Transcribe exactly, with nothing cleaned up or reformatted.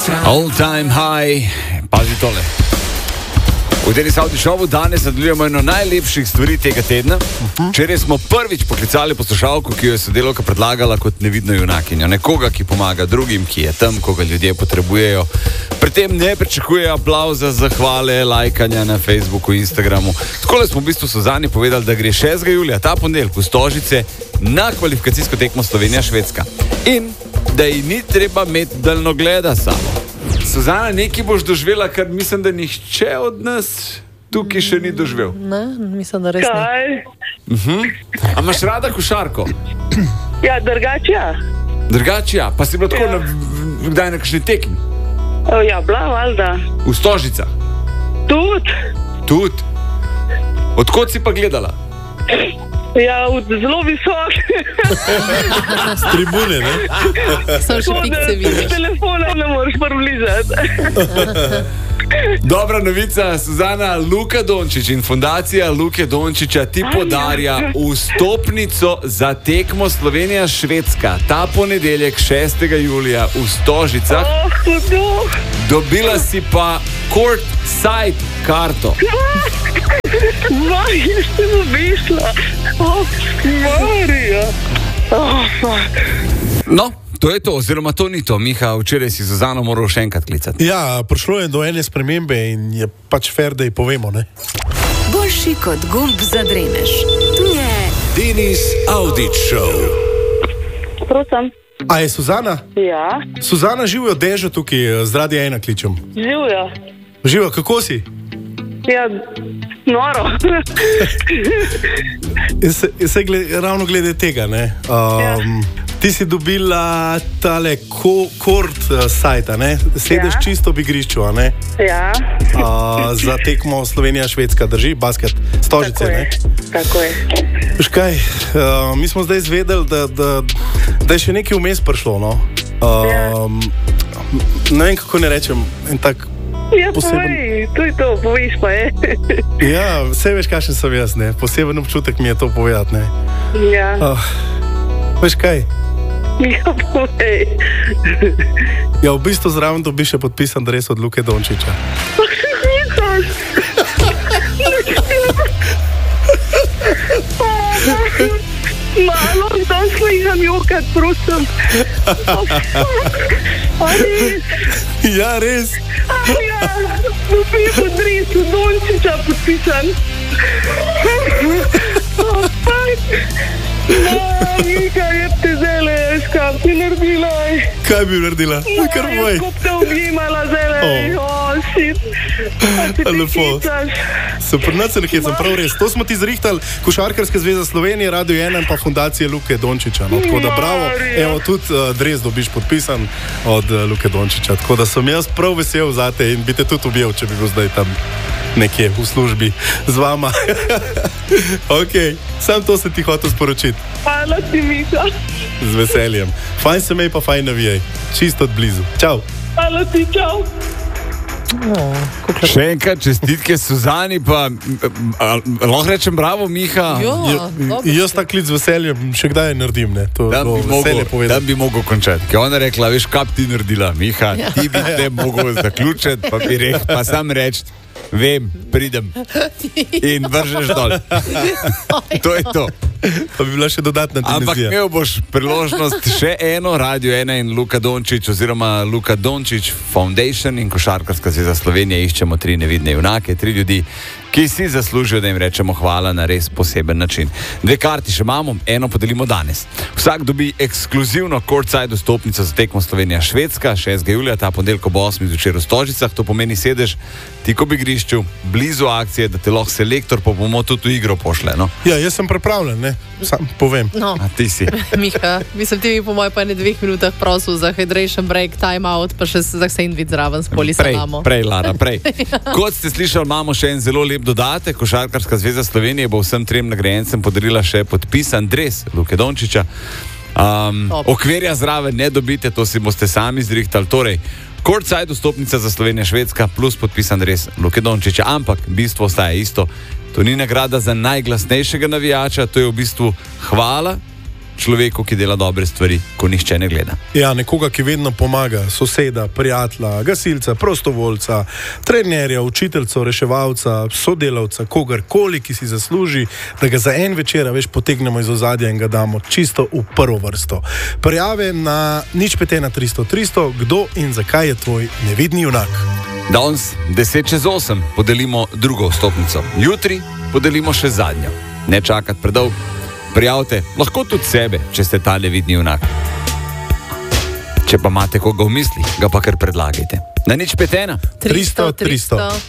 All time high, pazi tole. V Denis Audio Showu danes nadaljujemo eno najlepših stvari tega tedna. Včeraj smo prvič poklicali poslušalko, ki jo je sodelavka predlagala kot nevidno junakinjo. Nekoga, ki pomaga drugim, ki je tam, koga ljudje potrebujejo. Pri tem ne pričakuje aplavza, zahvale, lajkanja na Facebooku, Instagramu. Takole smo v bistvu Suzani povedali, da gre šestega julija, ta ponedeljek v Stožice, na kvalifikacijsko tekmo Slovenija-Švedska. In da ji ni treba imeti daljnogleda samo. Suzana, nekaj boš doživela, kar mislim, da nihče od nas tukaj še ni doživel. Ne, mislim, da res ne. Uh-huh. A imaš rada košarko? Ja, drugače ja. Drugače ja, pa si bila tako ja. na, kdaj na kakšni tekmi? O, ja, bila, valjda. V Stožicah? Tud. Tud? Odkot si pa gledala? Ja, zelo visok. S tribune, ne? Samo še pikce vidiš. Telefona ne moreš približati. Dobra novica, Suzana, Luka Dončić in fundacija Luke Dončića ti podarja vstopnico za tekmo Slovenija-Švedska. Ta ponedeljek šestega julija v Stožicah. Oh, hudo. Dobila si pa court side karto. Vaj, ještě mu vyšla. Oh, Marija. Oh, fuck. No, to je to, oziroma to ni to. Miha, včeraj si Suzano moral še enkrat klicati. Ja, prišlo je do ene spremembe in je pač fair, da ji povemo, ne? Boljši kot gumb za dremež. Tu je Denis Audio Show. Prosim. A je Suzana? Ja. Suzana, živijo Dežo tukaj, z Radia ena kličem. Živjo. Živijo, kako si? Ja, noro. Se, se gled, ravno glede tega, ne? Um, Ja. Ti si dobila tale ko, kort uh, sajta, ne? Sedeš Ja. čisto v igrišču, a ne? Ja. Uh, za tekmo Slovenija-Švedska, drži? Basket, Stožice, Tako je. ne? Tako je. Veš kaj, uh, mi smo zdaj izvedeli, da, da, da je še nekaj vmes prišlo, no? Um, ne vem, kako ne rečem, en tak Ja, poseben... povej, to je to, poveš pa je. Ja, vse veš, kakšen sem jaz, ne? Poseben občutek mi je to povedati, ne? Ja. Uh, veš kaj? Ja, povej. Ja, v bistvu zraven dobiš še podpisan dres od Luke Dončića. Malo, dan sliham jokat, prosim. A res? Ja, res. A ja, dobil pod dresu Dončića podpisan. Oh, fuck. No, Mika, jeb te zele, jaz kam ti naredila. Kaj bi naredila? Kar moj. Jaz te objemala zele. Oh. Oh, shit. A ti te Lepo. kicaš. Super, nad se nekje sem prav res. To smo ti zrihtali Košarkarska zveza Slovenije, Radio ena in pa fundacije Luke Dončića. No, tako da bravo, Marija. evo tudi uh, dres dobiš podpisan od uh, Luke Dončića. Tako da sem jaz prav vesel zate in bi te tudi objel, če bi bil zdaj tam nekje v službi z vama. Ok, sam to se ti hotel sporočiti. Hvala ti, Mika. Z veseljem. Fajn se mej pa fajn navijaj. Čisto od blizu. Čau. Hvala ti, čau. Še enkrat čestitke Suzani, pa a, a, lahko rečem bravo, Miha. Jo, dobro. Jaz tak klic z veseljem še kdaj naredim, ne? To Da bo bi, veselje mogel, da povedati. bi mogel končati. Ker ona rekla, veš, kaj bi ti naredila, Miha, ti bi te mogel zaključiti, pa bi rekel, pa sam reči, vem, pridem in vržeš dol. To je to. Pa bi bila še dodatna Ampak dimenzija. imel boš priložnost še eno, Radio ena in Luka Dončić, oziroma Luka Dončić Foundation in Košarkarska zveza Slovenije. Iščemo tri nevidne junake, tri ljudi, ki si zaslužijo, da jim rečemo hvala na res poseben način. Dve karti še imamo, eno podelimo danes. Vsak dobi ekskluzivno courtside vstopnico za tekmo Slovenija-Švedska, šestega julija, ta ponedeljek ob osmih zvečer v Stožicah. To pomeni sedež tik ob igrišču, blizu akcije, da te lahko selektor pa bomo tudi v igro pošle. No? Ja, jaz sem pripravljen, ne? Sam povem. No, A ti si. Miha, mislim, ti mi po mojem pa ne dveh minutah prosil za hydration break, time out, pa še za sandvič zraven s poli Prej, salamo. prej, Lara, prej. Kot ste slišali, imamo še en zelo lep dodatek. Košarkarska zveza Slovenije bo vsem trem nagrajencem podarila še podpisan dres Luke Dončića. Um, Top. okvirja zraven ne dobite, to si boste sami zrihtali. Torej, courtside vstopnica za Slovenija-Švedska plus podpisan dres Luke Dončića. Ampak bistvo ostaja isto. To ni nagrada za najglasnejšega navijača, to je v bistvu hvala človeku, ki dela dobre stvari, ko nihče ne gleda. Ja, nekoga, ki vedno pomaga, soseda, prijatelja, gasilca, prostovoljca, trenerja, učiteljca, reševalca, sodelavca, kogarkoli, ki si zasluži, da ga za en večer, veš, potegnemo iz ozadja in ga damo čisto v prvo vrsto. Prijave na nič pet ena tristo tristo, kdo in zakaj je tvoj nevidni junak. Danes deset čez osem podelimo drugo vstopnico, jutri podelimo še zadnjo. Ne čakati predolgo, prijavite lahko tudi sebe, če ste ta nevidni junak. Če pa imate koga v mislih, ga pa kar predlagajte. Na nič pet ena tristo tristo.